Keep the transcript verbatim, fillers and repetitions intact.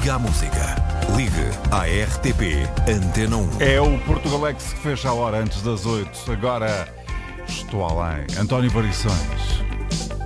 Liga à música. Ligue à R T P Antena um. É o Portugalex que fecha a hora antes das oito. Agora estou além. António Variações.